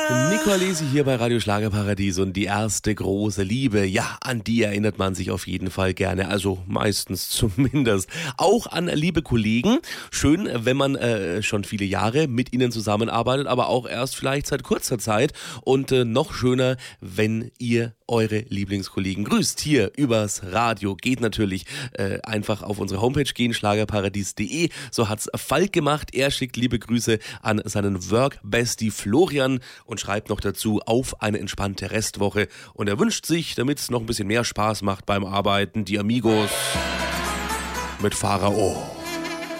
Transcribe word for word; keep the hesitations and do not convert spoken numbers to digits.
Nicolesi hier bei Radio Schlagerparadies und die erste große Liebe, ja, an die erinnert man sich auf jeden Fall gerne, also meistens zumindest. Auch an liebe Kollegen, schön, wenn man äh, schon viele Jahre mit ihnen zusammenarbeitet, aber auch erst vielleicht seit kurzer Zeit und äh, noch schöner, wenn ihr eure Lieblingskollegen grüßt. Hier übers Radio geht natürlich äh, einfach auf unsere Homepage gehen, schlagerparadies punkt de. So hat's Falk gemacht. Er schickt liebe Grüße an seinen Work-Bestie Florian und schreibt noch dazu auf eine entspannte Restwoche. Und er wünscht sich, damit es noch ein bisschen mehr Spaß macht beim Arbeiten, die Amigos mit Pharao.